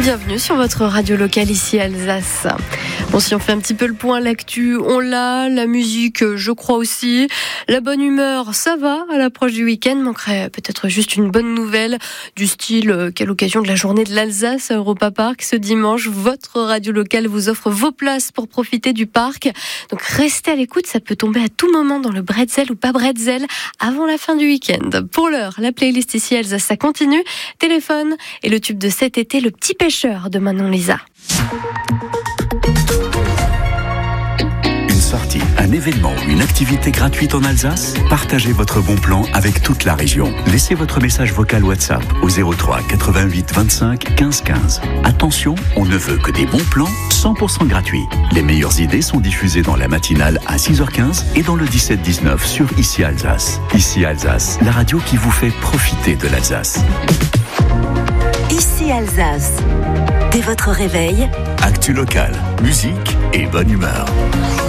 Bienvenue sur votre radio locale ici Alsace. Bon, si on fait un petit peu le point, l'actu, on l'a, la musique, je crois aussi. La bonne humeur, ça va à l'approche du week-end. Manquerait peut-être juste une bonne nouvelle du style qu'à l'occasion de la journée de l'Alsace à Europa Park ce dimanche, votre radio locale vous offre vos places pour profiter du parc. Donc restez à l'écoute, ça peut tomber à tout moment dans le bretzel ou pas bretzel avant la fin du week-end. Pour l'heure, la playlist ici Alsace, ça continue. Téléphone et le tube de cet été, Le Petit Pêcheur de Manon Lisa. Une sortie, un événement ou une activité gratuite en Alsace? Partagez votre bon plan avec toute la région. Laissez votre message vocal WhatsApp au 03 88 25 15 15. Attention, on ne veut que des bons plans 100% gratuits. Les meilleures idées sont diffusées dans la matinale à 6h15 et dans le 17-19 sur Ici Alsace. Ici Alsace, la radio qui vous fait profiter de l'Alsace. Ici Alsace. Dès votre réveil, Actu locale, musique et bonne humeur.